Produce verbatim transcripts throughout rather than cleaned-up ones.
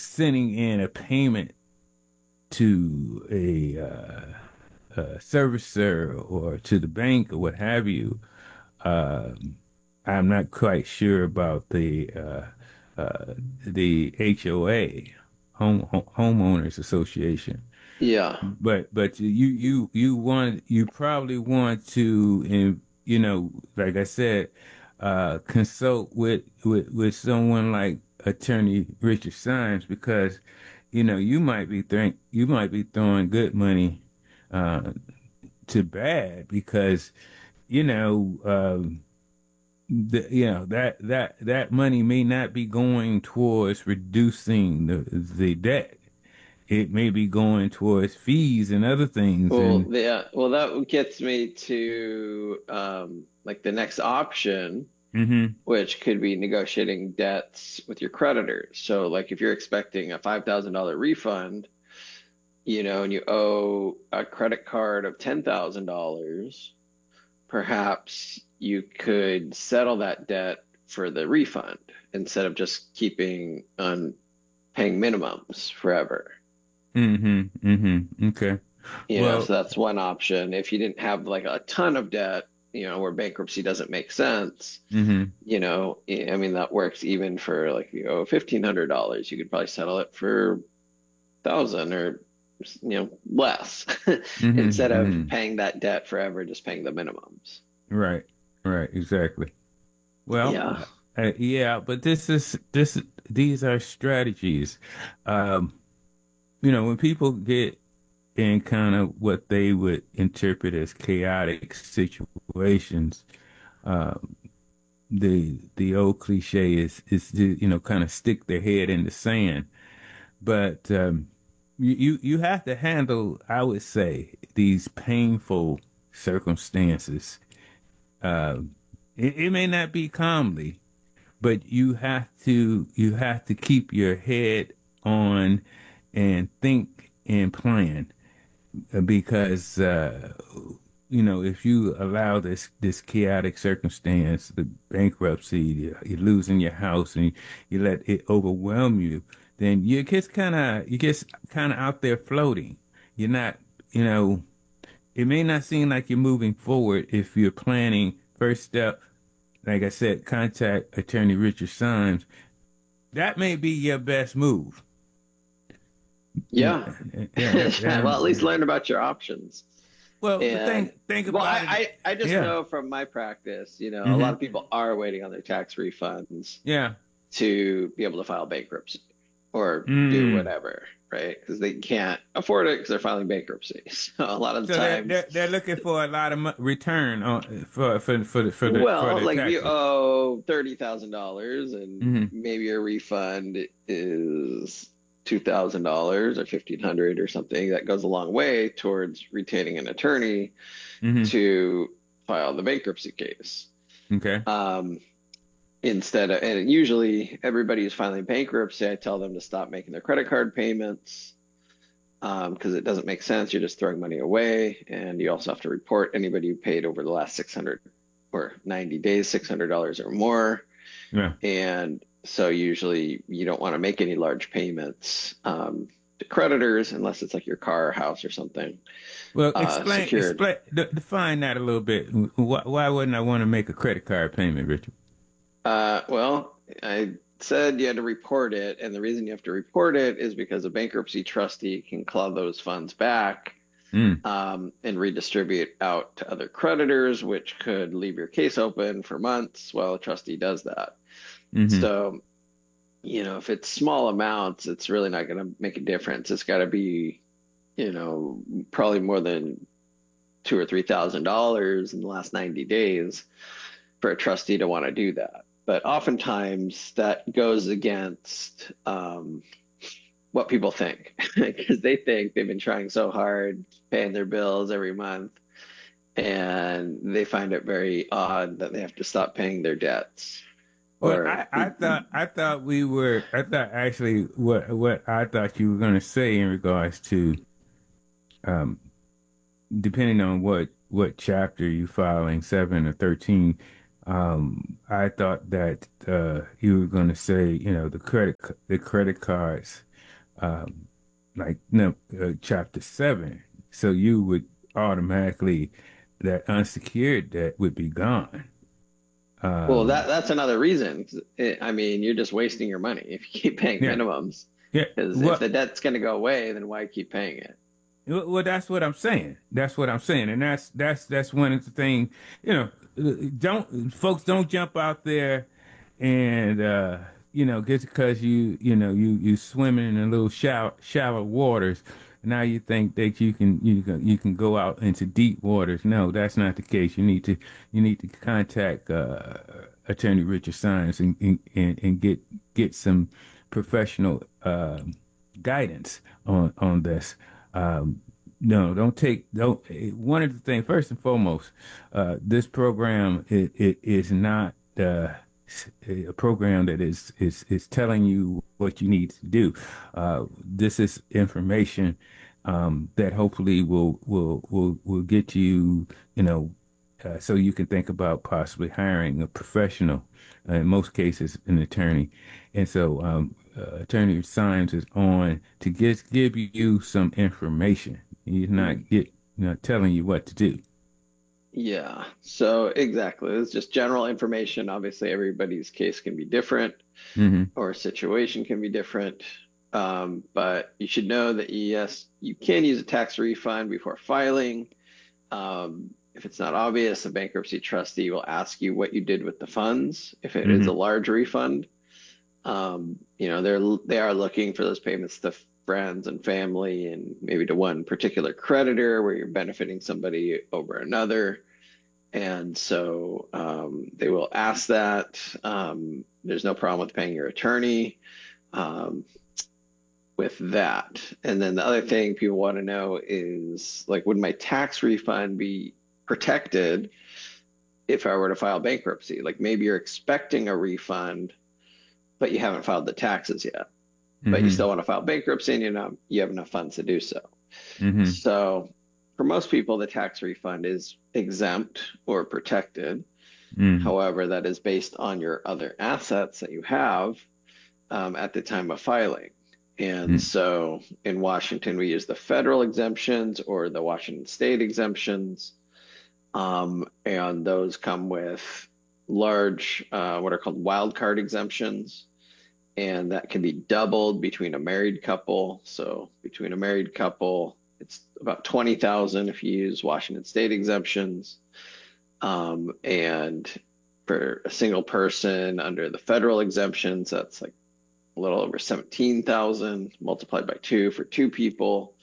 sending in a payment to a, uh, a servicer or to the bank or what have you, um, I'm not quite sure about the uh, uh, the H O A, home, home homeowners association. Yeah. But but you you you want you probably want to, and you know, like I said, uh, consult with with with someone like Attorney Richard Symes, because you know you might be think you might be throwing good money uh, to bad, because you know um, the, you know that that that money may not be going towards reducing the the debt. It may be going towards fees and other things. Well, And yeah. Well, that gets me to um, like the next option, hmm which could be negotiating debts with your creditors. So, like if you're expecting a five thousand dollars refund, you know, and you owe a credit card of ten thousand dollars perhaps you could settle that debt for the refund instead of just keeping on paying minimums forever. hmm hmm Okay. You know, Well, so that's one option. If you didn't have like a ton of debt, you know, where bankruptcy doesn't make sense, hmm you know, I mean, that works even for like, you know, fifteen hundred dollars you could probably settle it for thousand or, you know, less hmm instead of hmm paying that debt forever, just paying the minimums. Right. Right. Exactly. Well, Yeah. uh, yeah, but this is this these are strategies. Um, you know, when people get in kind of what they would interpret as chaotic situations, um, the the old cliche is is to, you know, kind of stick their head in the sand. But um, you, you you have to handle, I would say, these painful circumstances. Uh, it, it may not be calmly, but you have to you have to keep your head on and think and plan, uh, because uh, you know, if you allow this this chaotic circumstance, the bankruptcy, you're losing your house, and you, you let it overwhelm you, then you get kind of you get kind of out there floating. You're not, you know, it may not seem like you're moving forward if you're planning. First step, like I said, contact Attorney Richard Symes. That may be your best move. Yeah, Yeah. yeah, that, Well, at least that, learn about your options. well, the And thing think well, about it. I, I, I just Yeah. know from my practice, you know, a lot hmm of people are waiting on their tax refunds Yeah. to be able to file bankruptcy or do Mm. whatever, right? Because they can't afford it because they're filing bankruptcy. So a lot of the So they're, times, they're they're looking for a lot of mo- return on for for for the for the for well, the like if you taxes. owe thirty thousand dollars and hmm maybe your refund is two thousand dollars or fifteen hundred dollars or something, that goes a long way towards retaining an attorney hmm to file the bankruptcy case. Okay. Um, instead of, and usually everybody who's filing bankruptcy, I tell them to stop making their credit card payments um, because it doesn't make sense. You're just throwing money away. And you also have to report anybody who paid over the last six hundred or ninety days, six hundred dollars or more. Yeah. And so usually you don't want to make any large payments um, to creditors unless it's like your car or house or something Well, uh, explain secured. explain de- define that a little bit. Why, why wouldn't I want to make a credit card payment, Richard? Uh, well, I said you had to report it, and the reason you have to report it is because a bankruptcy trustee can claw those funds back Mm. um, and redistribute out to other creditors, which could leave your case open for months while a trustee does that. hmm So, you know, if it's small amounts, it's really not going to make a difference. It's got to be, you know, probably more than two or three thousand dollars in the last ninety days for a trustee to want to do that. But oftentimes that goes against um, what people think because they think they've been trying so hard, paying their bills every month, and they find it very odd that they have to stop paying their debts. Well, Or, I, I thought I thought we were I thought actually what what I thought you were going to say in regards to, um depending on what what chapter you filing, seven or thirteen, um I thought that uh you were going to say, you know, the credit c- the credit cards. um, like no, uh, chapter seven. So you would automatically, that unsecured debt would be gone. Well, that Um, that's another reason. It, I mean, you're just wasting your money if you keep paying yeah, minimums. yeah. Because if Well, the debt's going to go away, then why keep paying it? well, well, that's what I'm saying. That's what I'm saying, and that's that's that's one of the things. You know, uh, don't folks don't jump out there and uh, you know just because you you know you you swimming in a little shallow shallow waters. Now you think that you can you can you can go out into deep waters. No, that's not the case. You need to you need to contact uh, Attorney Richard Science and, and and and get get some professional uh, guidance on on this. Um, no, don't take don't. One of the things, first and foremost, uh, this program it, it is not uh, a program that is is is telling you what you need to do. Uh, this is information um, that hopefully will will will will get you, you know, uh, so you can think about possibly hiring a professional, uh, in most cases, an attorney. And so, um, uh, Attorney Science is on to just give you some information. He's Hmm. not get not telling you what to do. Yeah. So exactly. It's just general information. Obviously, everybody's case can be different Hmm. or situation can be different. Um, but you should know that yes, you can use a tax refund before filing. Um, if it's not obvious, a bankruptcy trustee will ask you what you did with the funds. If it is a Hmm. large refund, um, you know, they're they are looking for those payments to friends and family and maybe to one particular creditor where you're benefiting somebody over another. And so um, they will ask that. Um, there's no problem with paying your attorney um, with that. And then the other thing people want to know is like, would my tax refund be protected if I were to file bankruptcy? Like maybe you're expecting a refund, but you haven't filed the taxes yet, but you Hmm. still want to file bankruptcy and you know you have enough funds to do so. Hmm. So for most people, the tax refund is exempt or protected. Hmm. However, that is based on your other assets that you have um, at the time of filing. And Hmm. so in Washington, we use the federal exemptions or the Washington state exemptions. Um, and those come with large, uh, what are called wildcard exemptions. And that can be doubled between a married couple. So between a married couple, it's about twenty thousand if you use Washington state exemptions. Um, and for a single person under the federal exemptions, that's like a little over seventeen thousand multiplied by two for two people.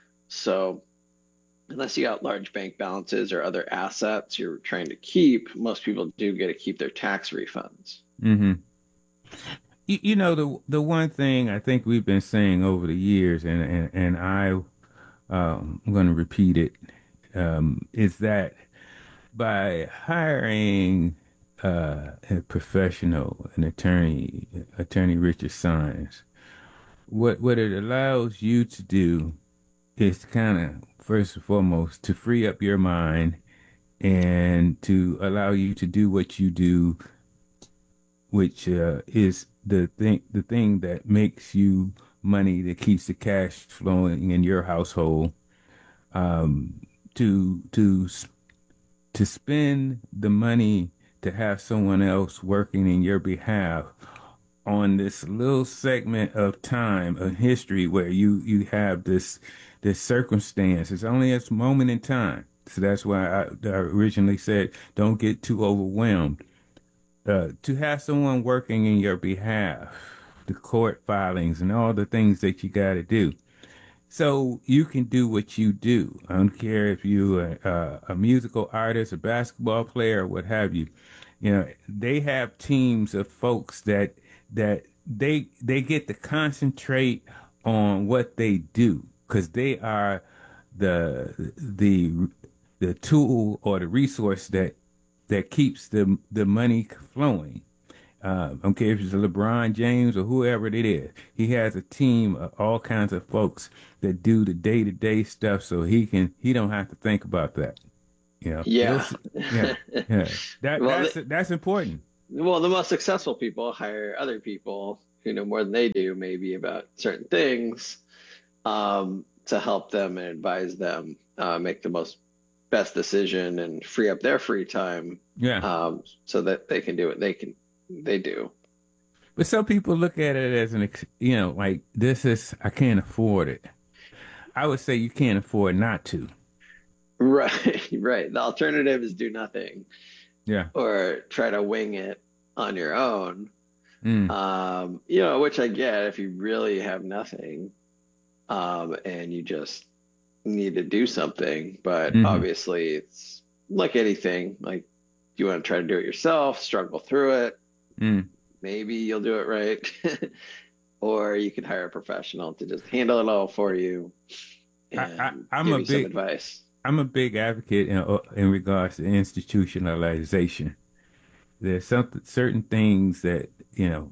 So unless you got large bank balances or other assets you're trying to keep, most people do get to keep their tax refunds. Hmm. You, you know the the one thing I think we've been saying over the years, and and and I um, I'm going to repeat it, um, is that by hiring uh, a professional, an attorney, attorney Richard Science, what what it allows you to do is kind of first and foremost to free up your mind and to allow you to do what you do, which uh, is the thing the thing that makes you money that keeps the cash flowing in your household. Um, to to to spend the money to have someone else working in your behalf on this little segment of time of history where you you have this this circumstance. It's only a moment in time. So that's why I, I originally said don't get too overwhelmed. Uh, to have someone working in your behalf, the court filings and all the things that you got to do. So you can do what you do. I don't care if you are a, a musical artist, a basketball player, or what have you. You know, they have teams of folks that that they they get to concentrate on what they do because they are the the the tool or the resource that that keeps the the money flowing. Uh, I don't care if it's LeBron James or whoever it is. He has a team of all kinds of folks that do the day to day stuff, so he can he don't have to think about that. You know, he'll Yeah. s- yeah yeah that Well, the, that's that's important. well, the most successful people hire other people who know more than they do maybe about certain things, um, to help them and advise them uh, make the most best decision and free up their free time, Yeah. um, so that they can do what they can they do. But some people look at it as an, ex- you know, like this is, I can't afford it. I would say you can't afford not to. Right, right. The alternative is do nothing Yeah. or try to wing it on your own. Mm. Um, you know, which I get if you really have nothing, um, and you just need to do something. But hmm obviously, it's like anything. Like, you want to try to do it yourself, struggle through it. Mm. Maybe you'll do it right. Or you can hire a professional to just handle it all for you and I, I, I'm give a you some big, advice. I'm a big advocate in, uh, in regards to institutionalization. There's some certain things that, you know,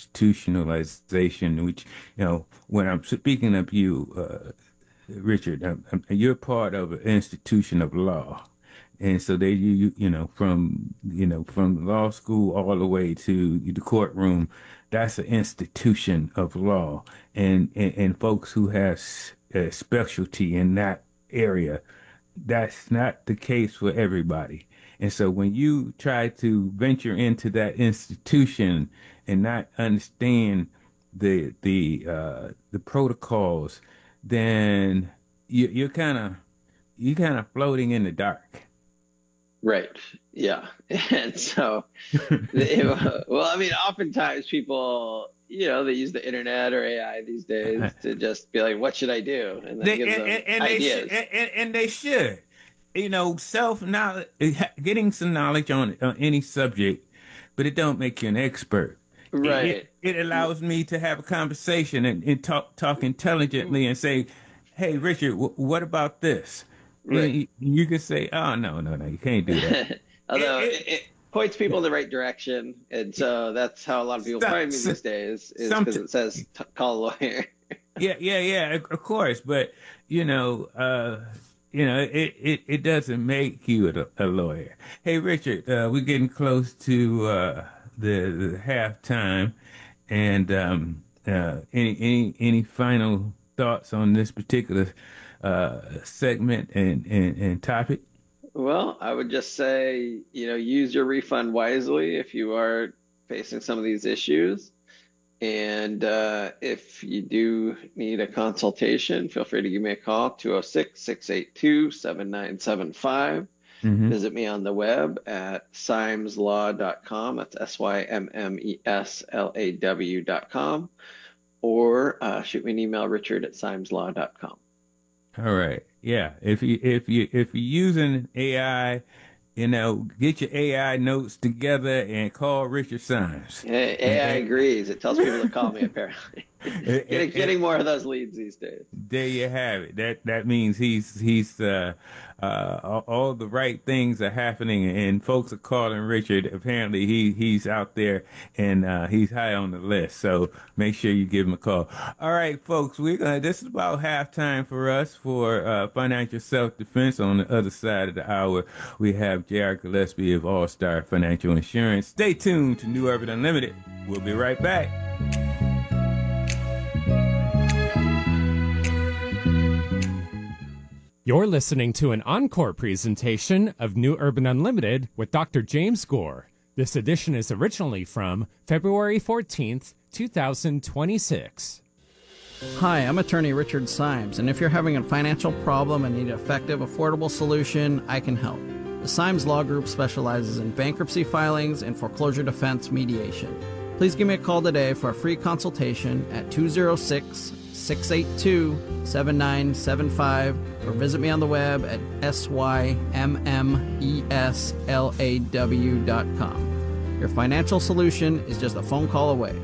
institutionalization, which, you know, when I'm speaking of you, uh, Richard, um, um, you're part of an institution of law. And so they, you, you you know, from, you know, from law school all the way to the courtroom, that's an institution of law. And, and, and folks who have s- a specialty in that area, that's not the case for everybody. And so when you try to venture into that institution and not understand the the uh, the protocols, then you, you're kind of you're kind of floating in the dark. Right. Yeah. And so, they, well, I mean, oftentimes people, you know, they use the internet or A I these days to just be like, what should I do? And then it They gives and, them and, and they should ideas. and, and they should, you know, self knowledge, getting some knowledge on, on any subject, but it don't make you an expert. It, it, Right. it allows me to have a conversation and, and talk talk intelligently and say, "Hey, Richard, w- what about this?" And Right. you, you can say, "Oh, no, no, no, you can't do that." It, Although it, it, it points people in the right direction. And so that's how a lot of people some, find me these days, is some, because it says t call a lawyer. Yeah, yeah, yeah, of of course, but you know, uh, you know, it, it, it doesn't make you a, a lawyer. Hey, Richard, uh, we're getting close to uh, the the halftime, and um, uh, any any any final thoughts on this particular uh, segment and, and and topic? Well, I would just say, you know, use your refund wisely if you are facing some of these issues. And uh, if you do need a consultation, feel free to give me a call, two oh six, six eight two, seven nine seven five. Mm-hmm. Visit me on the web at symes law dot com. That's S Y M M E S L A W dot com. Or uh, shoot me an email, richard at symes law dot com. All right. Yeah. If you if you if you're using A I, you know, get your A I notes together and call Richard Symes. A- AI And, agrees. It tells people to call me, apparently. and, Getting, and, getting more of those leads these days. there you have it. That that means he's he's uh, uh, all, all the right things are happening, and folks are calling Richard. Apparently, he he's out there and uh, he's high on the list. So make sure you give him a call. All right, folks, we're gonna. This is about halftime for us for uh, financial self defense. On the other side of the hour, we have J R. Gillespie of All Star Financial Insurance. Stay tuned to New Urban Unlimited. We'll be right back. You're listening to an encore presentation of New Urban Unlimited with Doctor James Gore. This edition is originally from February fourteenth, two thousand twenty-six. Hi, I'm attorney Richard Symes, and if you're having a financial problem and need an effective, affordable solution, I can help. The Symes Law Group specializes in bankruptcy filings and foreclosure defense mediation. Please give me a call today for a free consultation at two oh six, six eight two, seven nine seven five or visit me on the web at S Y M M E S L A W dot com. Your financial solution is just a phone call away.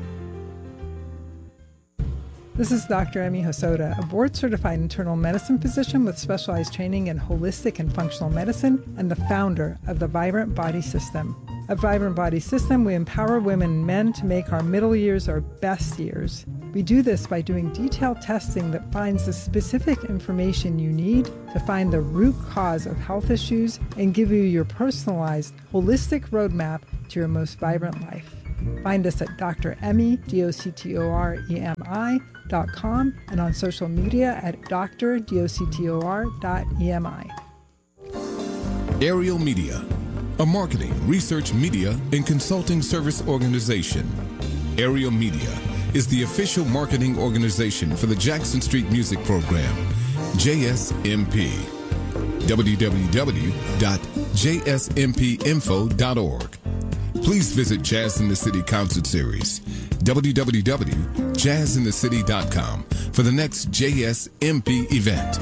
This is Doctor Emmy Hosoda, a board-certified internal medicine physician with specialized training in holistic and functional medicine and the founder of the Vibrant Body System. At Vibrant Body System, we empower women and men to make our middle years our best years. We do this by doing detailed testing that finds the specific information you need to find the root cause of health issues and give you your personalized, holistic roadmap to your most vibrant life. Find us at Doctor Emmy, D O C T O R E M I, dot com, and on social media at Doctor D O C T O R dot E M I. Ariel Media, a marketing, research, media, and consulting service organization. Ariel Media is the official marketing organization for the Jackson Street Music Program, J S M P. w w w dot j s m p info dot org. Please visit Jazz in the City Concert Series, w w w dot jazz in the city dot com, for the next J S M P event.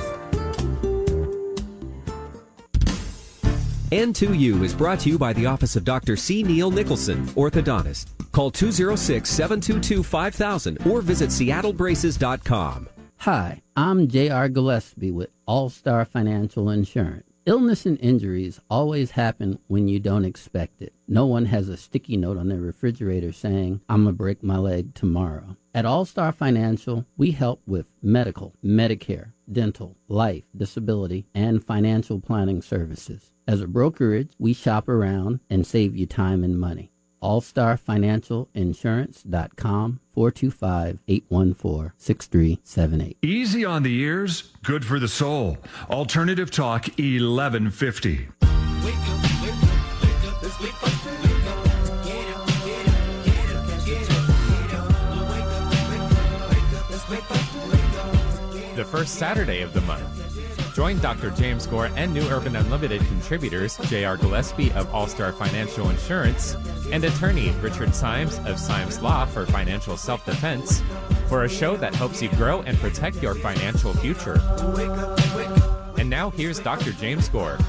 N two U is brought to you by the office of Doctor C. Neil Nicholson, orthodontist. Call two oh six, seven two two, five thousand or visit seattle braces dot com. Hi, I'm J R. Gillespie with All Star Financial Insurance. Illness and injuries always happen when you don't expect it. No one has a sticky note on their refrigerator saying, I'm going to break my leg tomorrow. At All Star Financial, we help with medical, Medicare, dental, life, disability, and financial planning services. As a brokerage, we shop around and save you time and money. all star financial insurance dot com, four two five, eight one four, six three seven eight. Easy on the ears, good for the soul. Alternative Talk eleven fifty. Wake up, wake up, wake up, let's wake up, wake up, get up, get up, get up, get up, get up, wake up, wake up, wake up, let's wake up, wake up. The first Saturday of the month. Join Doctor James Gore and New Urban Unlimited contributors J R. Gillespie of All Star Financial Insurance and attorney Richard Symes of Symes Law for Financial Self-Defense for a show that helps you grow and protect your financial future. And now here's Doctor James Gore.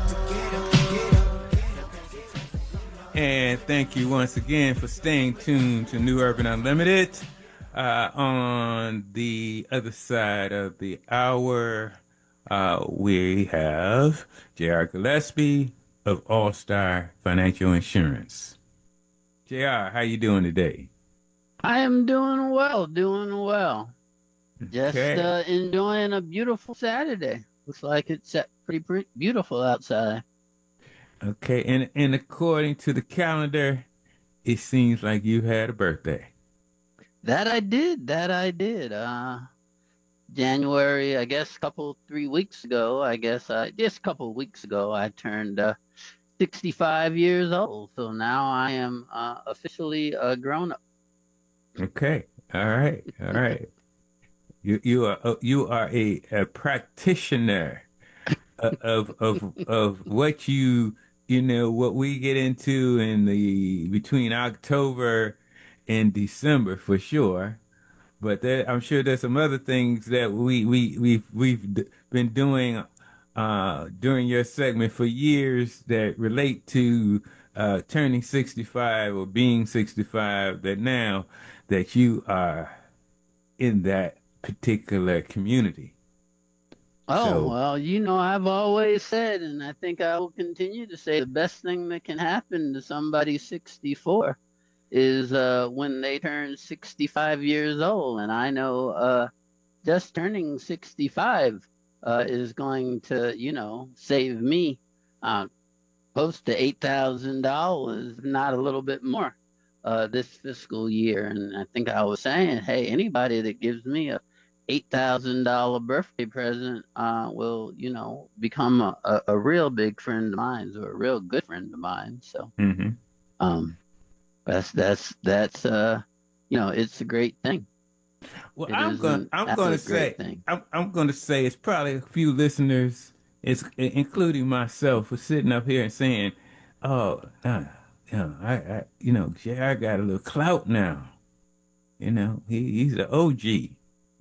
And thank you once again for staying tuned to New Urban Unlimited. Uh, on the other side of the hour, Uh, we have J R. Gillespie of All Star Financial Insurance. J R, how you doing today? I am doing well, doing well. Just Okay. uh, enjoying a beautiful Saturday. Looks like it's uh, pretty, pretty beautiful outside. Okay, and, and according to the calendar, it seems like you had a birthday. That I did, that I did. Uh, January, I guess, a couple, three weeks ago, I guess, I, just a couple of weeks ago, I turned uh, sixty-five years old. So now I am uh, officially a grown-up. Okay, all right, all right. You you are uh, you are a, a practitioner of of of what you you know what we get into in the between October and December for sure. But there, I'm sure there's some other things that we we we've we've d- been doing uh, during your segment for years that relate to uh, turning sixty-five or being sixty-five. That now that you are in that particular community. Oh, So- well, you know, I've always said, and I think I will continue to say, the best thing that can happen to somebody sixty-four is uh, when they turn sixty-five years old. And I know uh, just turning sixty-five uh, is going to, you know, save me uh, close to eight thousand dollars, if not a little bit more, uh, this fiscal year. And I think I was saying, hey, anybody that gives me a eight thousand dollars birthday present uh, will, you know, become a, a, a real big friend of mine, or a real good friend of mine. So, Mhm. um, That's that's that's uh you know, it's a great thing. Well, It I'm is going. an I'm going to absolute say. great thing. I'm. I'm going to say it's probably a few listeners, it's including myself, for sitting up here and saying, "Oh, nah, you know, I, I, you know, J R got a little clout now. You know, he, he's an O G."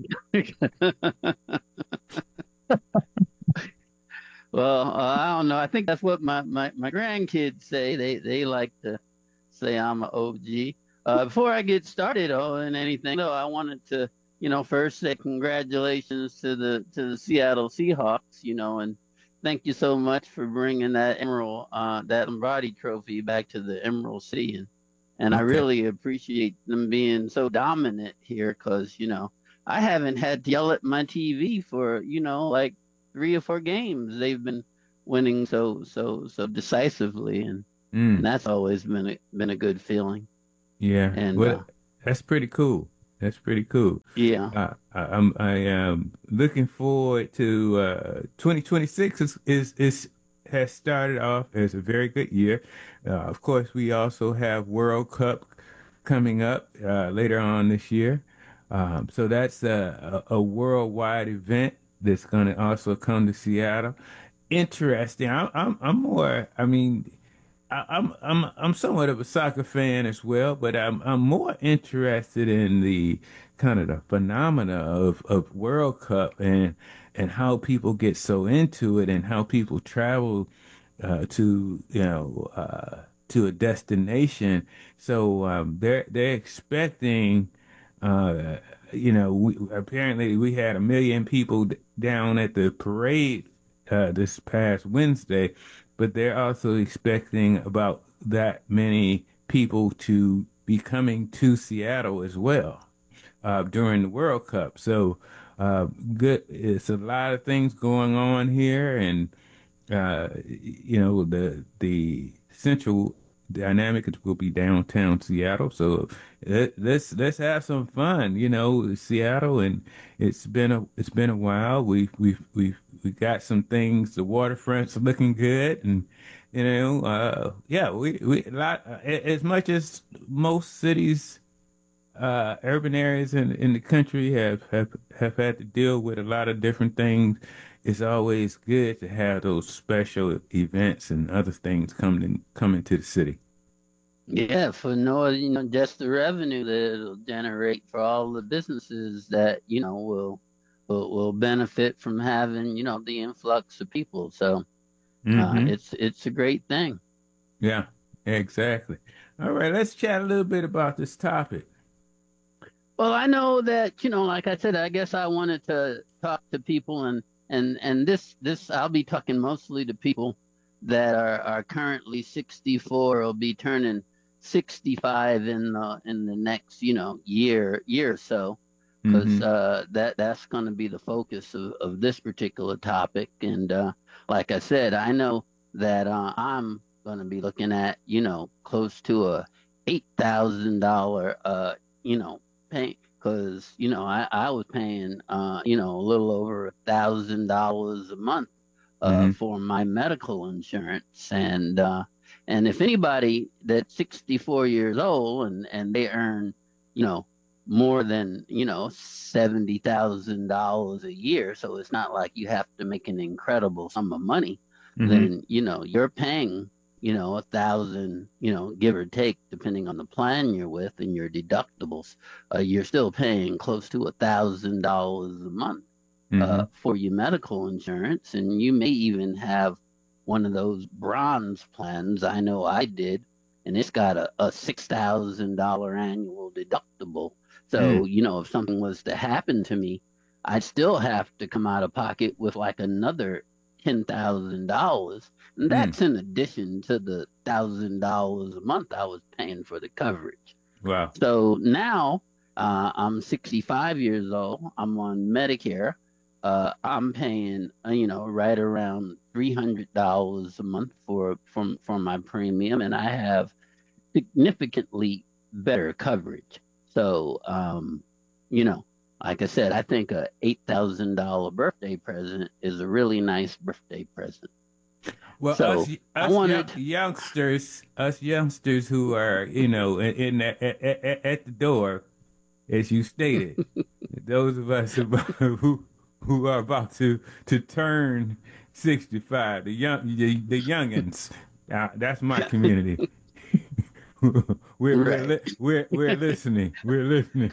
Well, uh, I don't know. I think that's what my, my, my grandkids say. They they like to say I'm an O G. Uh, before I get started on anything, though, I wanted to, you know, first say congratulations to the to the Seattle Seahawks, you know, and thank you so much for bringing that Emerald, uh, that Lombardi Trophy back to the Emerald City, and and I Okay. really appreciate them being so dominant here, because you know I haven't had to yell at my T V for you know like three or four games. They've been winning so so so decisively, and, Mm. and that's always been a, been a good feeling. Yeah. And uh, Well, that's pretty cool. That's pretty cool. yeah, Uh, I, I'm I am looking forward to uh, twenty twenty-six is, is is has started off as a very good year. Uh, of course, we also have World Cup coming up uh, later on this year. Um, so that's a, a, a worldwide event that's going to also come to Seattle. Interesting. I'm I'm, I'm more. I mean, I, I'm I'm I'm somewhat of a soccer fan as well, but I'm I'm more interested in the kind of the phenomena of, of World Cup and and how people get so into it and how people travel uh, to you know uh, to a destination. So um, they're they're expecting uh, you know we, apparently we had a million people d- down at the parade uh, this past Wednesday, but they're also expecting about that many people to be coming to Seattle as well uh, during the World Cup. So, uh, good. It's a lot of things going on here, and uh, you know the the central dynamic will be downtown Seattle. So let, let's let's have some fun. You know, Seattle, and it's been a it's been a while. We we we we got some things. The waterfront's looking good, and you know, uh, yeah, we we a lot as much as most cities uh, urban areas in in the country have, have have had to deal with a lot of different things. It's always good to have those special events and other things coming coming to the city. yeah, for no, you know, just the revenue that it'll generate for all the businesses that you know will will will benefit from having you know the influx of people. So uh, Hmm. it's it's a great thing. Yeah, exactly. All right, let's chat a little bit about this topic. Well, I know that, you know, like I said, I guess I wanted to talk to people and and and this this I'll be talking mostly to people that are are currently sixty-four or will be turning sixty-five in the in the next, you know, year year or so, because Hmm. uh, that that's going to be the focus of, of this particular topic. And uh, like I said, I know that uh, I'm going to be looking at, you know, close to a eight thousand dollar, uh, you know paying because you know I, I was paying uh you know a little over a thousand dollars a month uh Hmm. for my medical insurance and uh and if anybody that's sixty-four years old and and they earn you know more than you know seventy thousand dollars a year, so it's not like you have to make an incredible sum of money, Hmm. then you know you're paying you know, a thousand, you know, give or take, depending on the plan you're with and your deductibles, uh, you're still paying close to a thousand dollars a month uh, Hmm. for your medical insurance. And you may even have one of those bronze plans. I know I did, and it's got a, a six thousand dollar annual deductible. So, Mm. you know, if something was to happen to me, I'd still have to come out of pocket with like another ten thousand dollars, and Mm. that's in addition to the thousand dollars a month I was paying for the coverage. Wow. So now uh, I'm sixty-five years old. I'm on Medicare. Uh, I'm paying, uh, you know, right around three hundred dollars a month for from for my premium, and I have significantly better coverage. So, um, you know, like I said, I think a eight thousand dollar birthday present is a really nice birthday present. Well, us So I us young, wanted, youngsters, us youngsters who are, you know, in, in at, at, at at the door, as you stated, those of us who who who are about to to turn sixty-five, the young the, the youngins, uh, that's my community. we're we're right. li- we're we're listening. We're listening.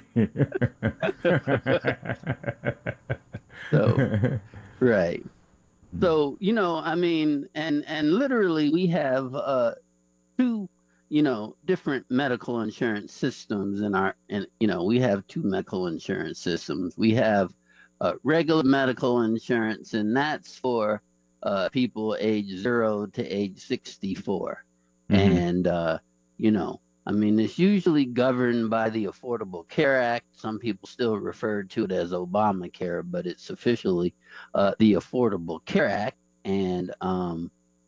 So right. So you know, I mean, and and literally we have uh two, you know, different medical insurance systems in our, and you know, we have two medical insurance systems. We have uh, regular medical insurance, and that's for uh, people age zero to age sixty-four. Hmm. And, uh, you know, I mean, it's usually governed by the Affordable Care Act. Some people still refer to it as Obamacare, but it's officially uh, the Affordable Care Act. And, um,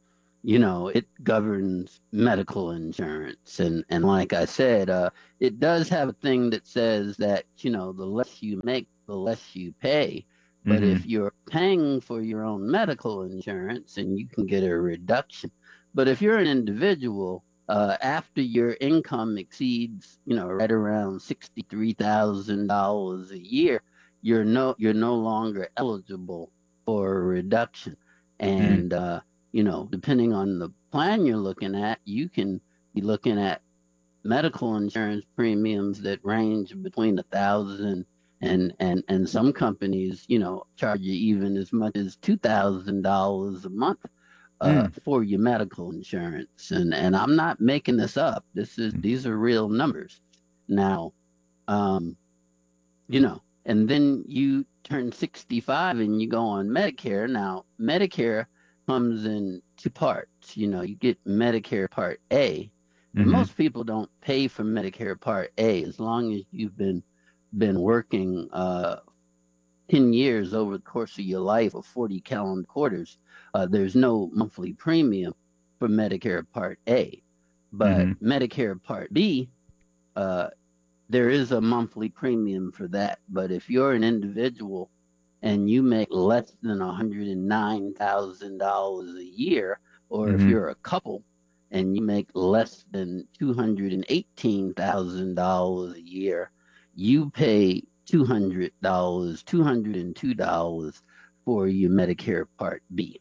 you know, it governs medical insurance. And, and like I said, uh, it does have a thing that says that, you know, the less you make, the less you pay. But Mhm. if you're paying for your own medical insurance, and you can get a reduction. But if you're an individual, uh, after your income exceeds, you know, right around sixty-three thousand dollars a year, you're no you're no longer eligible for a reduction. And uh, you know, depending on the plan you're looking at, you can be looking at medical insurance premiums that range between a thousand and and and some companies, you know, charge you even as much as two thousand dollars a month uh, for your medical insurance. And and I'm not making this up. This is these are real numbers. Now, um, you know, and then you turn sixty-five and you go on Medicare. Now, Medicare comes in two parts. You know, you get Medicare Part A. And Mhm. most people don't pay for Medicare Part A as long as you've been been working uh, ten years over the course of your life, or forty calendar quarters. Uh, there's no monthly premium for Medicare Part A. But Mhm. Medicare Part B, uh, there is a monthly premium for that. But if you're an individual and you make less than one hundred nine thousand dollars a year, or if Mhm. you're a couple and you make less than two hundred eighteen thousand dollars a year, you pay two hundred dollars, two hundred two dollars for your Medicare Part B.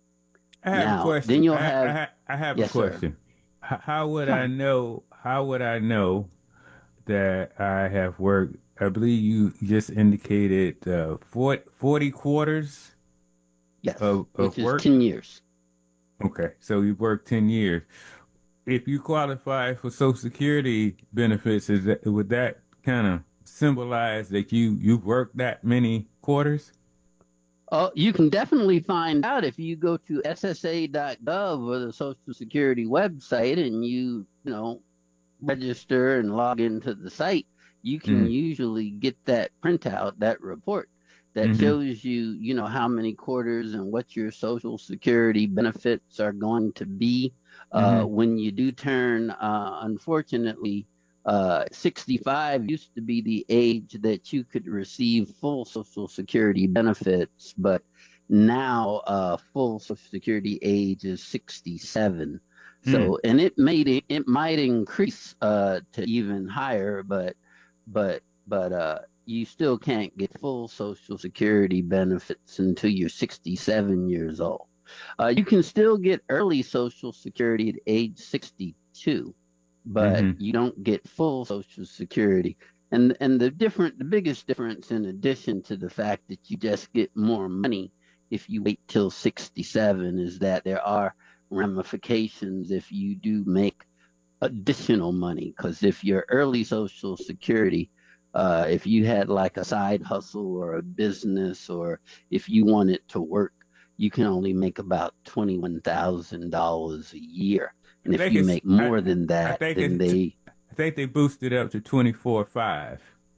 I have Now, a question. then you'll I, have- I, ha- I have Yes, a sir. question. H- how would Sure. I know? How would I know that I have worked? I believe you just indicated uh, forty, forty quarters Yes, of, of which is work. ten years. Okay, so you've worked ten years. If you qualify for Social Security benefits, is that would that kind of symbolize that you you've worked that many quarters? Oh, you can definitely find out if you go to S S A dot gov or the Social Security website, and you, you know, register and log into the site. You can Mm. usually get that printout, that report that Mhm. shows you, you know, how many quarters and what your Social Security benefits are going to be uh, Mhm. when you do turn. Uh, unfortunately, uh, sixty-five used to be the age that you could receive full Social Security benefits, but now uh, full Social Security age is sixty-seven. So, and it made it, it might increase uh, to even higher, but but but uh, you still can't get full Social Security benefits until you're sixty-seven years old. Uh, you can still get early Social Security at age sixty-two, but Mhm. you don't get full Social Security. And and the different, the biggest difference, in addition to the fact that you just get more money if you wait till sixty-seven, is that there are ramifications if you do make additional money. Because if your early Social Security, uh, if you had like a side hustle or a business, or if you wanted to work, you can only make about twenty-one thousand dollars a year. And I if think you it's- make more I- than I that, think then it's- they I think they boosted up to twenty-four five.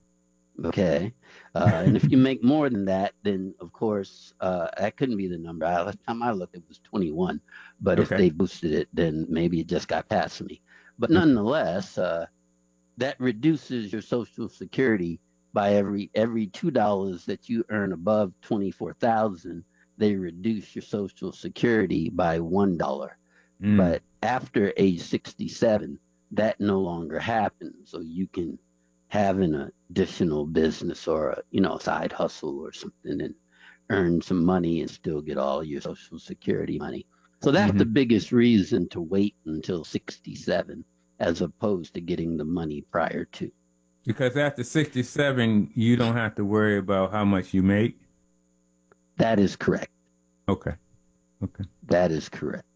Okay. Uh, and if you make more than that, then of course, uh, that couldn't be the number. I, last time I looked, it was twenty-one. But if Okay. they boosted it, then maybe it just got past me. But nonetheless, uh, that reduces your Social Security by every every two dollars that you earn above twenty-four thousand. They reduce your Social Security by one dollar. Mm. But after age sixty-seven, that no longer happens. So you can have an additional business, or a, you know, side hustle or something, and earn some money and still get all your Social Security money. So that's Mhm. the biggest reason to wait until sixty-seven, as opposed to getting the money prior to. Because after sixty-seven, you don't have to worry about how much you make. That is correct. Okay. Okay. That is correct.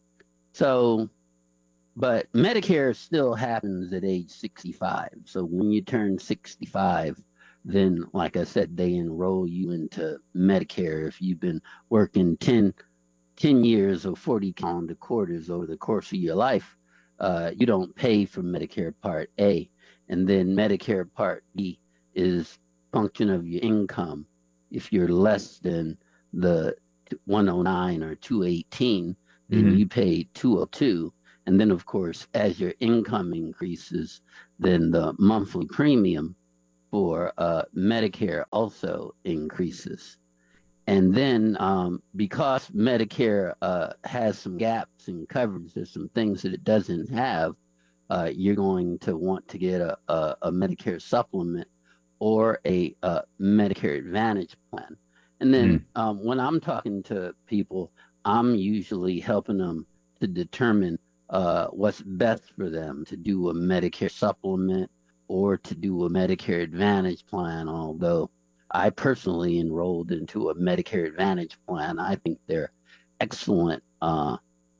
So, but Medicare still happens at age sixty-five. So when you turn sixty-five, then, like I said, they enroll you into Medicare. If you've been working ten, ten years or forty calendar quarters over the course of your life, uh, you don't pay for Medicare Part A. And then Medicare Part B is function of your income. If you're less than the one oh nine or two eighteen, then Mhm. you pay two oh two. And then, of course, as your income increases, then the monthly premium for uh, Medicare also increases. And then, um, because Medicare uh, has some gaps in coverage, there's some things that it doesn't have, uh, you're going to want to get a, a, a Medicare supplement or a, uh Medicare Advantage plan. And then Mm. um, when I'm talking to people, I'm usually helping them to determine uh, what's best for them, to do a Medicare supplement or to do a Medicare Advantage plan. Although I personally enrolled into a Medicare Advantage plan, I think they're excellent uh,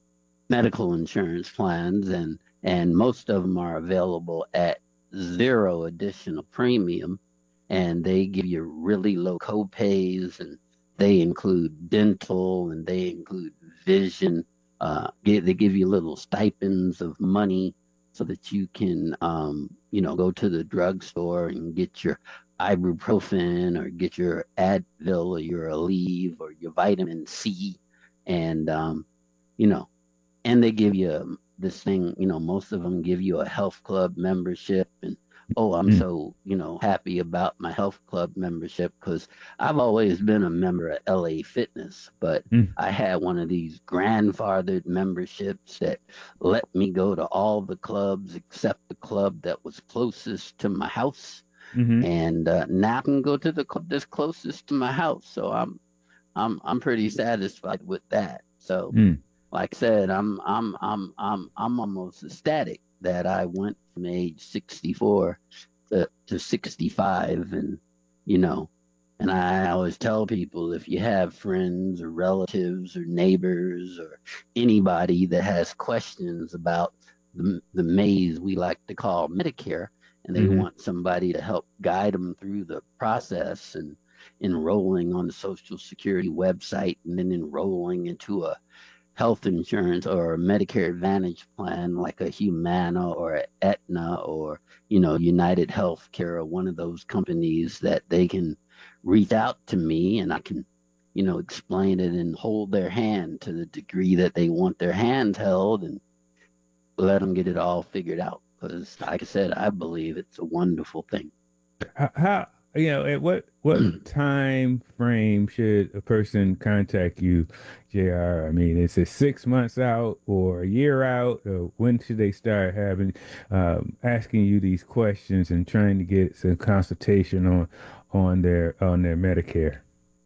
medical insurance plans, and and most of them are available at zero additional premium, and they give you really low copays, and they include dental, and they include vision. Uh, they they give you little stipends of money so that you can, um, you know, go to the drugstore and get your ibuprofen or get your Advil or your Aleve or your vitamin C, and um, you know, and they give you um, this thing, you know, most of them give you a health club membership. And oh, I'm Mm. so, you know, happy about my health club membership because I've always been a member of L A Fitness, but Mm. I had one of these grandfathered memberships that let me go to all the clubs except the club that was closest to my house. Mhm. And uh, now I can go to the club that's closest to my house. So I'm I'm I'm pretty satisfied with that. So Mm. like I said, I'm I'm I'm I'm I'm almost ecstatic that I went from age sixty-four to, to sixty-five, and you know, and I always tell people if you have friends or relatives or neighbors or anybody that has questions about the the maze we like to call Medicare, and they Mhm. want somebody to help guide them through the process and enrolling on the Social Security website and then enrolling into a health insurance or a Medicare Advantage plan like a Humana or a Aetna or, you know, United Healthcare or one of those companies that they can reach out to me and I can, you know, explain it and hold their hand to the degree that they want their hands held and let them get it all figured out. Because, like I said, I believe it's a wonderful thing. How, how you know at what what time frame should a person contact you, J R? I mean, is it six months out or a year out, or when should they start having um, asking you these questions and trying to get some consultation on on their on their Medicare?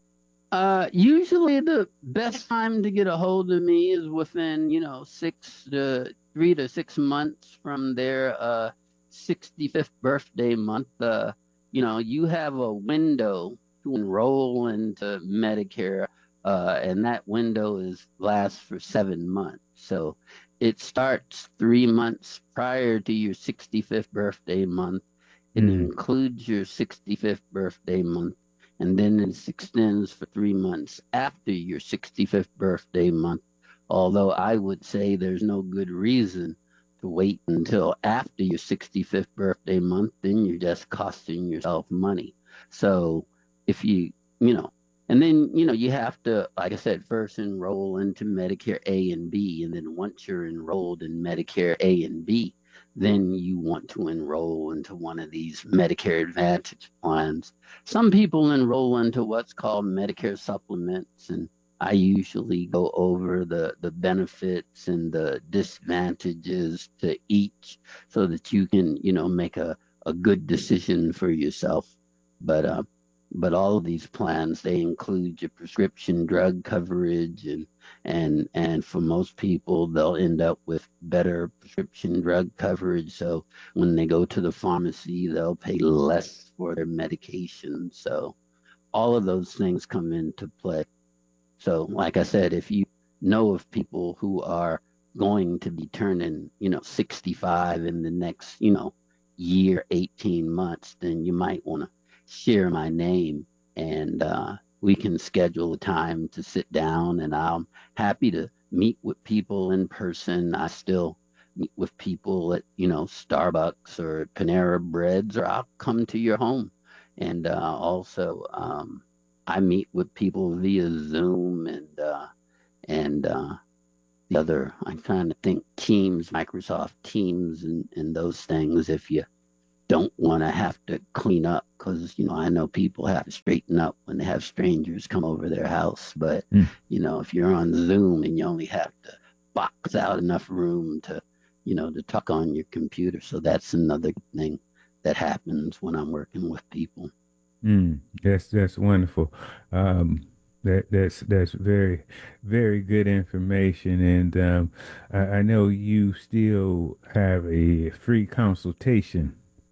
Uh, usually the best time to get a hold of me is within, you know, six to three to six months from their uh sixty-fifth birthday month. Uh, you know, you have a window to enroll into Medicare, uh, and that window is lasts for seven months. So it starts three months prior to your sixty-fifth birthday month. It Mhm. includes your sixty-fifth birthday month, and then it extends for three months after your sixty-fifth birthday month. Although I would say there's no good reason to wait until after your sixty-fifth birthday month, then you're just costing yourself money. So if you, you know, and then, you know, you have to, like I said, first enroll into Medicare A and B. And then once you're enrolled in Medicare A and B, then you want to enroll into one of these Medicare Advantage plans. Some people enroll into what's called Medicare supplements, and I usually go over the, the benefits and the disadvantages to each so that you can, you know, make a, a good decision for yourself. But uh, but all of these plans, they include your prescription drug coverage, and and and for most people they'll end up with better prescription drug coverage. So when they go to the pharmacy, they'll pay less for their medication. So all of those things come into play. So, like I said, if you know of people who are going to be turning, you know, sixty-five in the next, you know, year, eighteen months, then you might want to share my name and uh, we can schedule a time to sit down, and I'm happy to meet with people in person. I still meet with people at, you know, Starbucks or Panera Breads, or I'll come to your home. And uh, also, um, I meet with people via Zoom and uh, and uh, the other, I'm trying to think Teams, Microsoft Teams, and, and those things. If you don't want to have to clean up, because, you know, I know people have to straighten up when they have strangers come over their house. But, Mm. you know, if you're on Zoom and you only have to box out enough room to, you know, to talk on your computer. So that's another thing that happens when I'm working with people. Mm, that's that's wonderful. Um, that that's that's very very good information, and um, I, I know you still have a free consultation.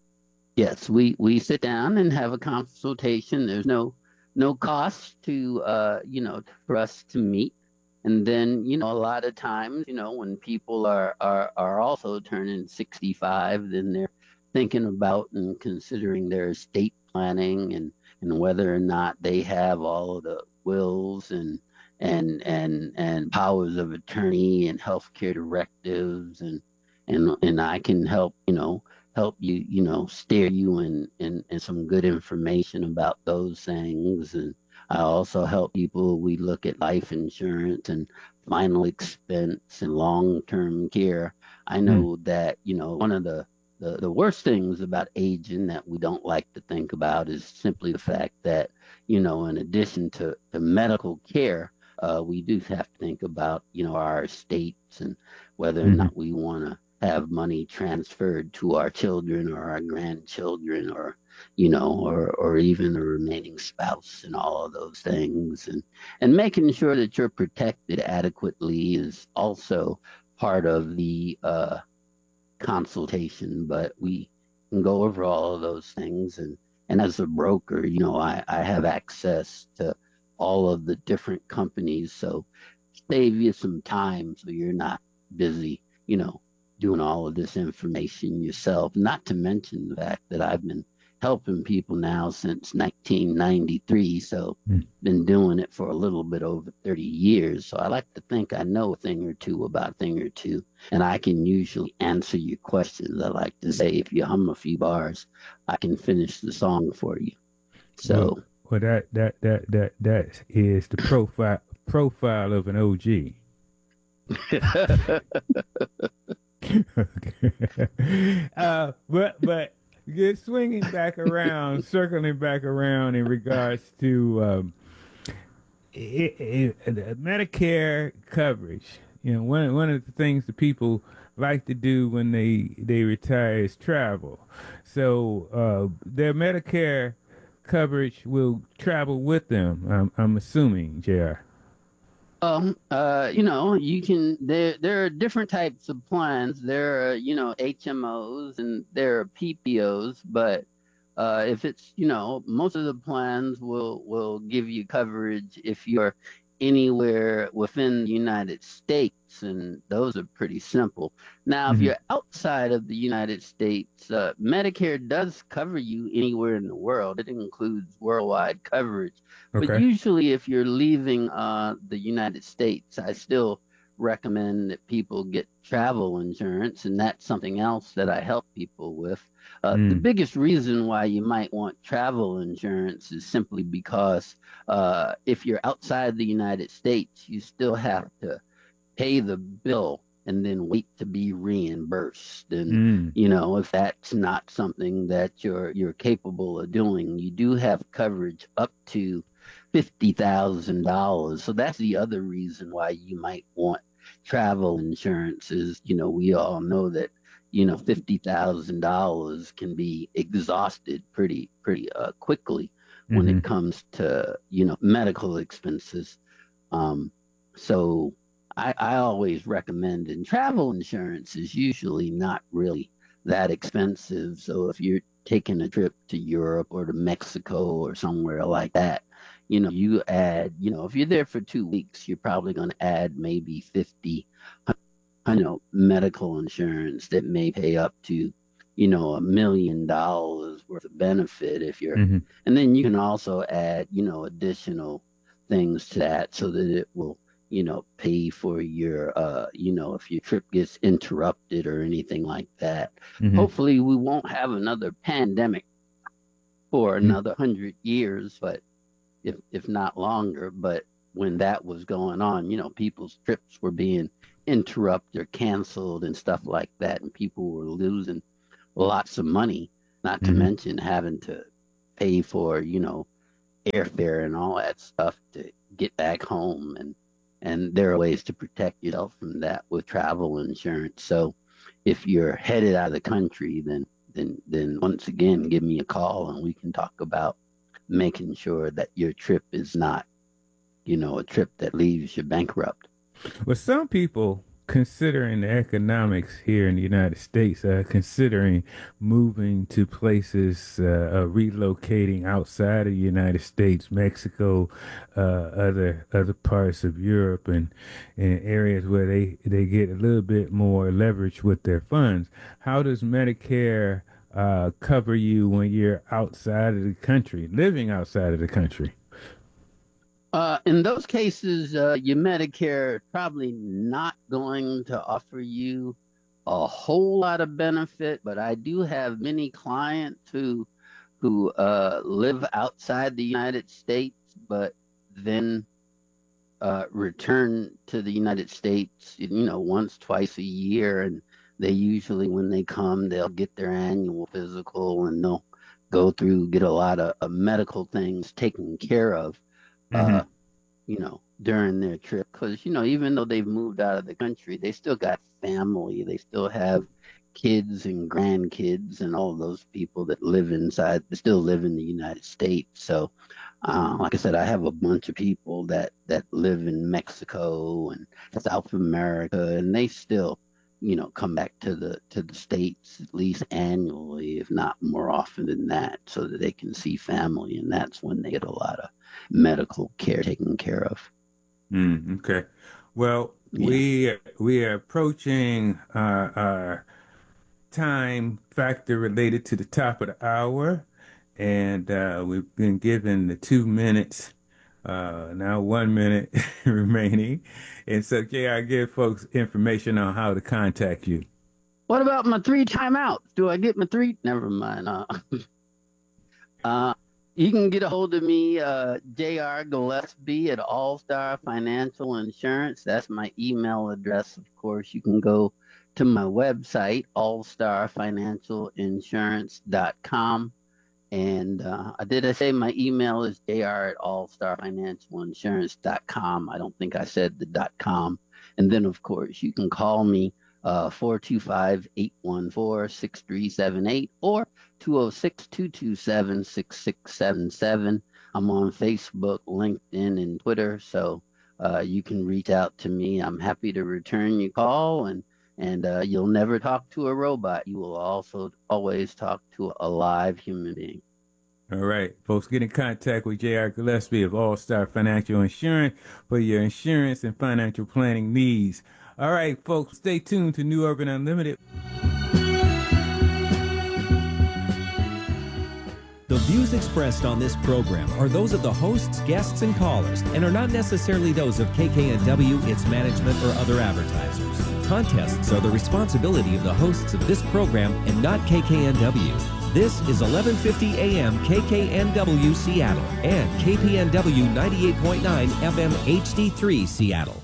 Yes, we, we sit down and have a consultation. There's no no cost to uh you know for us to meet. And then, you know, a lot of times, you know, when people are are are also turning sixty-five, then they're thinking about and considering their estate planning and and whether or not they have all of the wills and and and and powers of attorney and healthcare directives, and and and I can help, you know, help you, you know, steer you in, in, in some good information about those things. And I also help people. We look at life insurance and final expense and long-term care. I know that, you know, one of the, the, the worst things about aging that we don't like to think about is simply the fact that, you know, in addition to, to medical care, uh, we do have to think about, you know, our estates and whether or Mhm. not we want to have money transferred to our children or our grandchildren, or, you know, or, or even the remaining spouse, and all of those things. And, and making sure that you're protected adequately is also part of the uh, consultation, but we can go over all of those things. And, and as a broker, you know, I, I have access to all of the different companies. So save you some time so you're not busy, you know, doing all of this information yourself. Not to mention the fact that I've been helping people now since nineteen ninety-three. So Mm. been doing it for a little bit over thirty years. So I like to think I know a thing or two about a thing or two, and I can usually answer your questions. I like to say, if you hum a few bars, I can finish the song for you. So Well, well, that that that that that is the profile profile of an O G. uh, but but just swinging back around, circling back around in regards to um, it, it, it, Medicare coverage. You know, one one of the things that people like to do when they they retire is travel. So uh, their Medicare coverage will travel with them. I'm, I'm assuming, J R. Um, uh, you know, you can, there, there are different types of plans. There are, you know, H M Os and there are P P Os, but, uh, if it's, you know, most of the plans will, will give you coverage if you're anywhere within the United States, and those are pretty simple. Now, if Mhm. you're outside of the United States, uh, Medicare does cover you anywhere in the world. It includes worldwide coverage. But Okay. usually, if you're leaving uh, the United States, I still recommend that people get travel insurance, and that's something else that I help people with. Uh, The Mm. biggest reason why you might want travel insurance is simply because uh, if you're outside the United States, you still have to pay the bill and then wait to be reimbursed. And Mm. you know, if that's not something that you're you're capable of doing, you do have coverage up to fifty thousand dollars. So that's the other reason why you might want travel insurance. Is, you know, we all know that, you know, fifty thousand dollars can be exhausted pretty pretty uh, quickly when Mhm. it comes to, you know, medical expenses. Um, so I, I always recommend, and travel insurance is usually not really that expensive. So if you're taking a trip to Europe or to Mexico or somewhere like that, you know, you add, you know, if you're there for two weeks, you're probably going to add maybe fifty, you know, medical insurance that may pay up to, you know, a million dollars worth of benefit if you're, Mhm. and then you can also add, you know, additional things to that so that it will, you know, pay for your, uh, you know, if your trip gets interrupted or anything like that. Mhm. Hopefully, we won't have another pandemic for another hundred years, but if if not longer. But when that was going on, you know, people's trips were being interrupted or canceled and stuff like that, and people were losing lots of money, not to Mhm. mention having to pay for, you know, airfare and all that stuff to get back home. And and there are ways to protect yourself from that with travel insurance. So if you're headed out of the country, then then then once again, give me a call and we can talk about making sure that your trip is not, you know, a trip that leaves you bankrupt. Well, some people, considering the economics here in the United States, uh, considering moving to places, uh, uh, relocating outside of the United States, Mexico, uh, other other parts of Europe, and, and areas where they, they get a little bit more leverage with their funds. How does Medicare uh, cover you when you're outside of the country, living outside of the country? Uh, in those cases, uh, your Medicare probably not going to offer you a whole lot of benefit, but I do have many clients who who uh, live outside the United States, but then uh, return to the United States, you know, once, twice a year, and they usually, when they come, they'll get their annual physical and they'll go through, get a lot of, of medical things taken care of. Mhm. Uh, you know, during their trip, because, you know, even though they've moved out of the country, they still got family. They still have kids and grandkids and all of those people that live inside, still live in the United States. So, uh, like I said, I have a bunch of people that, that live in Mexico and South America, and they still, you know, come back to the to the States at least annually, if not more often than that, so that they can see family. And that's when they get a lot of medical care taken care of. Mm, okay. Well, Yeah. we we are approaching our, our time factor related to the top of the hour, and uh, we've been given the two minutes. Uh, now one minute remaining, and so J R, give folks information on how to contact you. What about my three timeouts? Do I get my three? Never mind. Uh, uh, you can get a hold of me, uh, J R Gillespie at All Star Financial Insurance. That's my email address. Of course, you can go to my website, all star financial insurance dot com. And uh, did I say my email is jr at all star financial insurance dot com? I don't think I said the dot com. And then, of course, you can call me uh, four two five, eight one four, six three seven eight or two oh six, two two seven, six six seven seven. I'm on Facebook, LinkedIn, and Twitter, so uh, you can reach out to me. I'm happy to return your call, and And uh, you'll never talk to a robot. You will also always talk to a live human being. All right, folks, get in contact with J R Gillespie of All Star Financial Insurance for your insurance and financial planning needs. All right, folks, stay tuned to New Urban Unlimited. The views expressed on this program are those of the hosts, guests, and callers, and are not necessarily those of K K N W, its management, or other advertisers. Contests are the responsibility of the hosts of this program and not K K N W. This is eleven fifty A M K K N W Seattle and K P N W ninety-eight point nine F M H D three Seattle.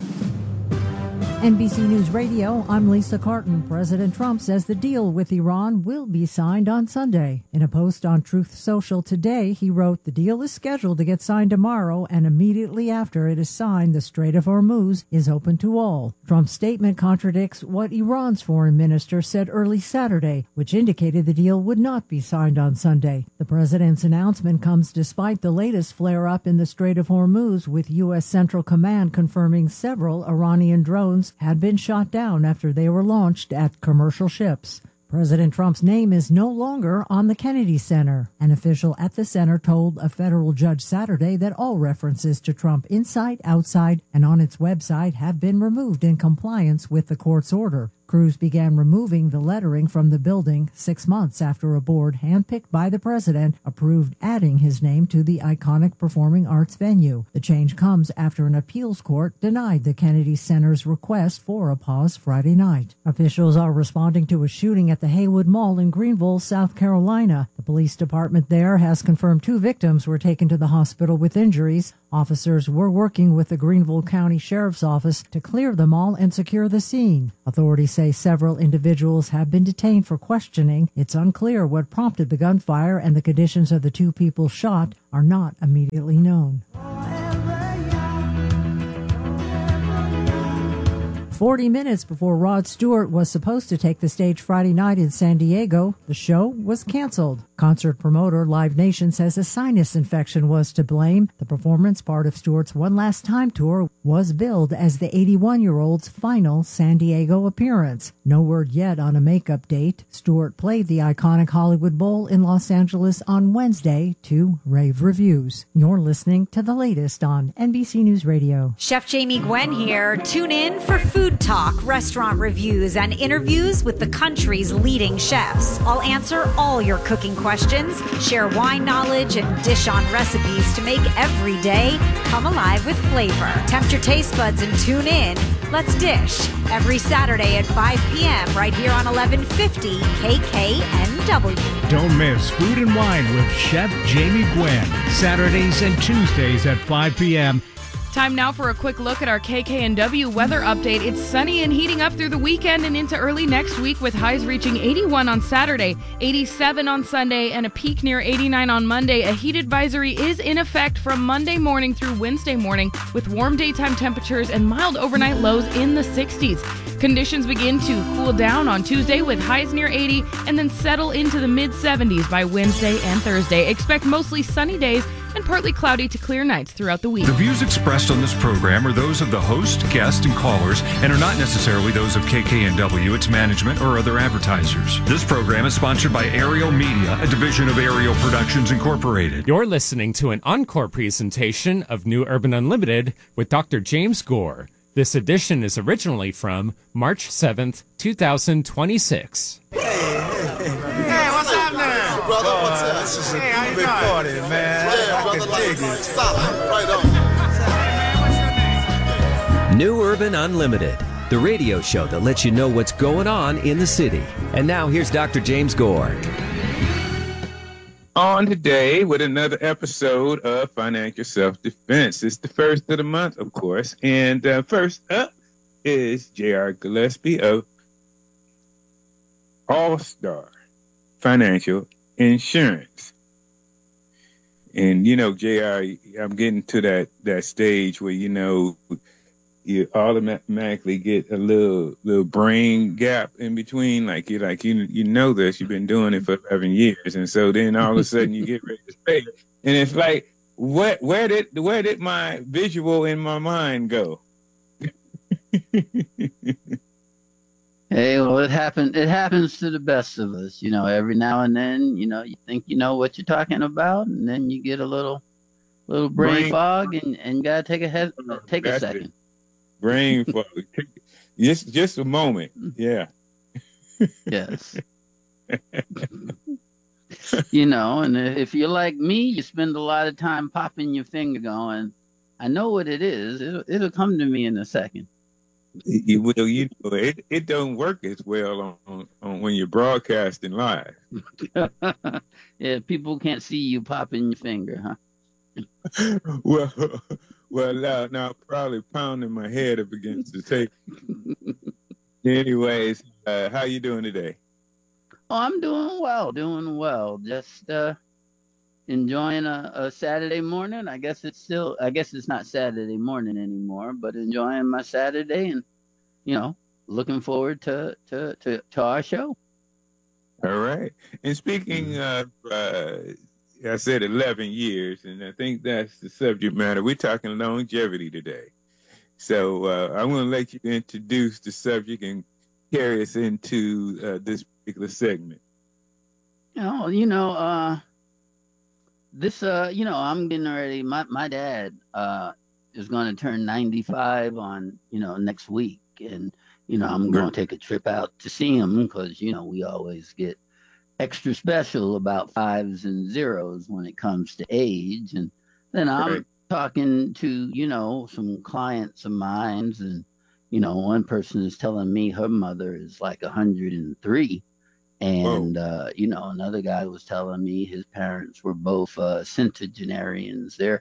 N B C News Radio, I'm Lisa Carton. President Trump says the deal with Iran will be signed on Sunday. In a post on Truth Social today, he wrote, the deal is scheduled to get signed tomorrow, and immediately after it is signed, the Strait of Hormuz is open to all. Trump's statement contradicts what Iran's foreign minister said early Saturday, which indicated the deal would not be signed on Sunday. The president's announcement comes despite the latest flare-up in the Strait of Hormuz, with U S. Central Command confirming several Iranian drones had been shot down after they were launched at commercial ships. President Trump's name is no longer on the Kennedy Center. An official at the center told a federal judge Saturday that all references to Trump inside, outside, and on its website have been removed in compliance with the court's order. Crews began removing the lettering from the building six months after a board handpicked by the president approved adding his name to the iconic performing arts venue. The change comes after an appeals court denied the Kennedy Center's request for a pause Friday night. Officials are responding to a shooting at the Haywood Mall in Greenville, South Carolina. The police department there has confirmed two victims were taken to the hospital with injuries. Officers were working with the Greenville County Sheriff's Office to clear the mall and secure the scene. Authorities say several individuals have been detained for questioning. It's unclear what prompted the gunfire, and the conditions of the two people shot are not immediately known. Forty minutes before Rod Stewart was supposed to take the stage Friday night in San Diego, the show was canceled. Concert promoter Live Nation says a sinus infection was to blame. The performance, part of Stewart's One Last Time tour, was billed as the eighty-one-year-old's final San Diego appearance. No word yet on a makeup date. Stewart played the iconic Hollywood Bowl in Los Angeles on Wednesday to rave reviews. You're listening to the latest on N B C News Radio. Chef Jamie Gwen here. Tune in for Food Talk, restaurant reviews, and interviews with the country's leading chefs. I'll answer all your cooking questions, share wine knowledge, and dish on recipes to make every day come alive with flavor. Tempt your taste buds and tune in. Let's dish every Saturday at five p.m. right here on eleven fifty K K N W. Don't miss Food and Wine with Chef Jamie Gwen, Saturdays and Tuesdays at five p.m. Time now for a quick look at our K K N W weather update. It's sunny and heating up through the weekend and into early next week, with highs reaching eighty-one on Saturday, eighty-seven on Sunday, and a peak near eighty-nine on Monday. A heat advisory is in effect from Monday morning through Wednesday morning, with warm daytime temperatures and mild overnight lows in the sixties. Conditions begin to cool down on Tuesday with highs near eighty and then settle into the mid seventies by Wednesday and Thursday. Expect mostly sunny days and partly cloudy to clear nights throughout the week. The views expressed on this program are those of the host, guests, and callers and are not necessarily those of K K N W, its management, or other advertisers. This program is sponsored by Ariel Media, a division of Ariel Productions Incorporated. You're listening to an encore presentation of New Urban Unlimited with Doctor James Gore. This edition is originally from March seventh, two thousand twenty-six. Hey, what's up now? Brother, what's up? This is a hey, how you big party, man. Yeah, I brother, like solid. Right on. New Urban Unlimited, the radio show that lets you know what's going on in the city. And now here's Doctor James Gore. On today with another episode of Financial Self-Defense. It's the first of the month, of course. And uh, first up is J R Gillespie of All-Star Financial Insurance. And, you know, J R, I'm getting to that, that stage where, you know, you automatically get a little little brain gap in between. Like you like you you know this, you've been doing it for eleven years, and so then all of a sudden you get ready to say, and it's like, what where did where did my visual in my mind go? Hey, well, it happened. It happens to the best of us, you know. Every now and then, you know, you think you know what you're talking about, and then you get a little little brain, brain fog, and and you gotta take a head, take a second. It. Brain fog. Just, just a moment. Yeah. Yes. You know, and if you're like me, you spend a lot of time popping your finger going, I know what it is. It'll, it'll come to me in a second. You will, you know, it, it don't work as well on, on, on when you're broadcasting live. Yeah, people can't see you popping your finger, huh? well, well, now, now probably pounding my head up against the table. Anyways, uh, how you doing today? Oh, I'm doing well, doing well. Just uh, enjoying a, a Saturday morning. I guess it's still, I guess it's not Saturday morning anymore, but enjoying my Saturday and, you know, looking forward to, to, to, to our show. All right. And speaking of, uh, I said eleven years, and I think that's the subject matter. We're talking longevity today. So uh, I'm going to let you introduce the subject and carry us into uh, this particular segment. Oh, you know, uh, this, uh, you know, I'm getting ready. My, my dad uh, is going to turn ninety-five on, you know, next week. And, you know, I'm going to take a trip out to see him because, you know, we always get extra special about fives and zeros when it comes to age. And then I'm right. talking to, you know, some clients of mine, and, you know, one person is telling me her mother is like one hundred three. And, uh, you know, another guy was telling me his parents were both uh, centenarians. They're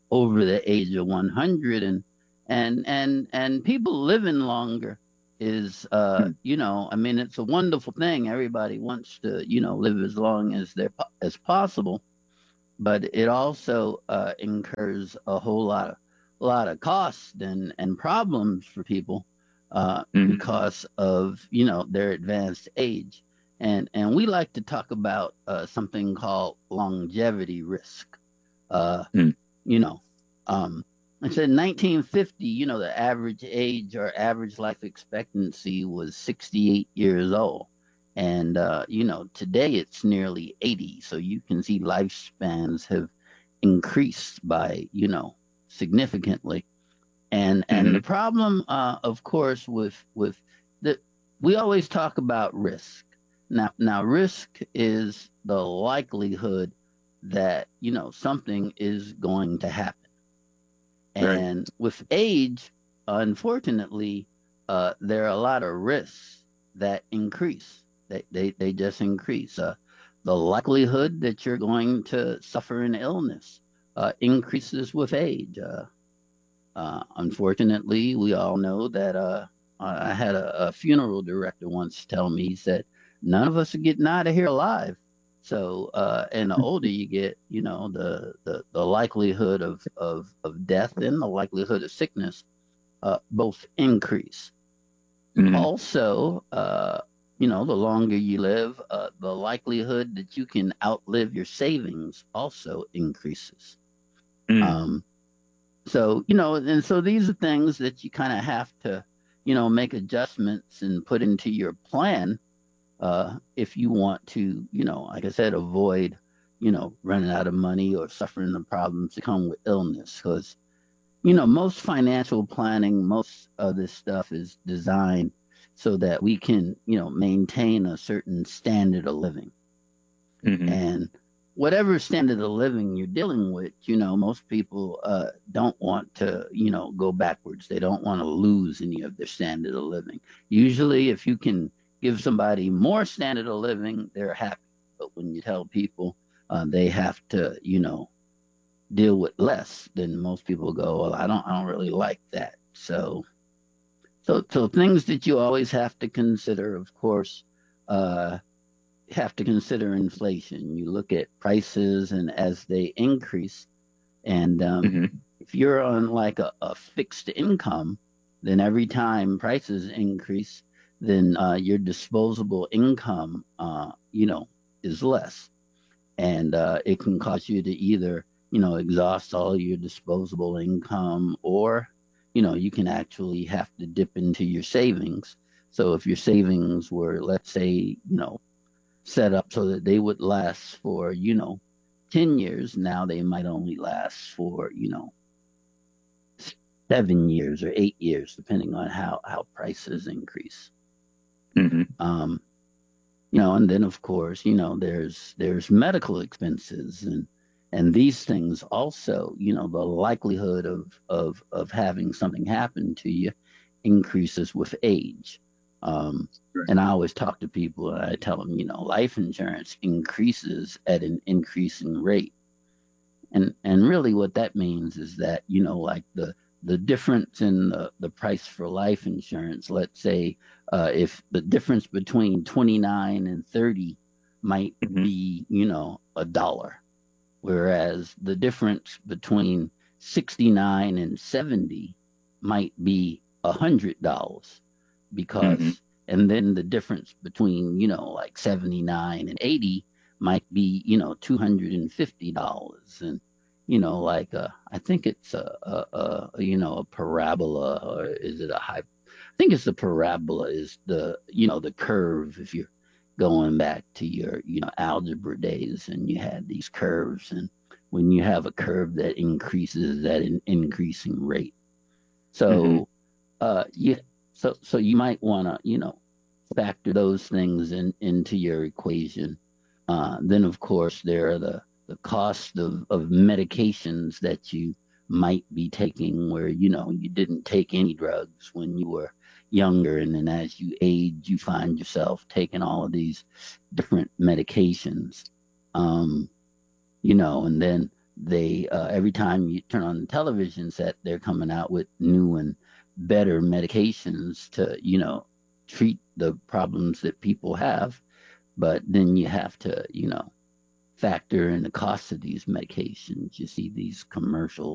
over the age of one hundred, and and and and people living longer is uh you know, I mean, it's a wonderful thing. Everybody wants to, you know, live as long as they're as possible, but it also uh incurs a whole lot of a lot of cost and and problems for people uh Mhm. because of, you know, their advanced age. And and we like to talk about uh something called longevity risk. uh Mm. you know, um I said nineteen fifty, you know, the average age or average life expectancy was sixty-eight years old. And, uh, you know, today it's nearly eighty. So you can see lifespans have increased by, you know, significantly. And and the problem, uh, of course, with with the we always talk about risk. Now now risk is the likelihood that, you know, something is going to happen. And with age, unfortunately, uh, there are a lot of risks that increase. They they, they just increase. Uh, the likelihood that you're going to suffer an illness uh, increases with age. Uh, uh, unfortunately, we all know that. Uh, I had a, a funeral director once tell me, he said, none of us are getting out of here alive. So, uh, and the older you get, you know, the, the, the likelihood of, of, of death and the likelihood of sickness uh, both increase. Mhm. Also, uh, you know, the longer you live, uh, the likelihood that you can outlive your savings also increases. Mm. Um, so, you know, and so these are things that you kind of have to, you know, make adjustments and put into your plan uh, if you want to, you know, like I said, avoid, you know, running out of money or suffering the problems that come with illness. Because, you know, most financial planning, most of this stuff is designed so that we can, you know, maintain a certain standard of living. Mhm. And whatever standard of living you're dealing with, you know, most people uh, don't want to, you know, go backwards. They don't want to lose any of their standard of living. Usually, if you can give somebody more standard of living, they're happy. But when you tell people uh, they have to, you know, deal with less, then most people go, well, I don't, I don't really like that. So, so, so things that you always have to consider, of course, uh, have to consider inflation. You look at prices, and as they increase, and um, Mhm. if you're on like a, a fixed income, then every time prices increase, then uh, your disposable income, uh, you know, is less, and uh, it can cause you to either, you know, exhaust all your disposable income, or, you know, you can actually have to dip into your savings. So if your savings were, let's say, you know, set up so that they would last for, you know, ten years, now they might only last for, you know, seven years or eight years, depending on how, how prices increase. Mhm. Um, you know, and then of course, you know, there's there's medical expenses, and and these things also, you know, the likelihood of of of having something happen to you increases with age. Um, and I always talk to people, and I tell them, you know, life insurance increases at an increasing rate. And and really what that means is that, you know, like the the difference in the, the price for life insurance, let's say uh, if the difference between twenty-nine and thirty might be, you know, a dollar, whereas the difference between sixty-nine and seventy might be a hundred dollars, because Mhm. and then the difference between, you know, like seventy-nine and eighty might be, you know, two hundred fifty dollars. And, you know, like uh, I think it's a, a, a you know, a parabola, or is it a high? I think it's the parabola is the, you know, the curve. If you're going back to your, you know, algebra days, and you had these curves, and when you have a curve that increases at an increasing rate, so Mhm. uh, you so so you might want to, you know, factor those things in into your equation. Uh, then of course there are the the cost of, of medications that you might be taking, where, you know, you didn't take any drugs when you were younger, and then as you age you find yourself taking all of these different medications. Um, you know, and then they uh, every time you turn on the television set, they're coming out with new and better medications to, you know, treat the problems that people have. But then you have to, you know, factor in the cost of these medications. You see these commercials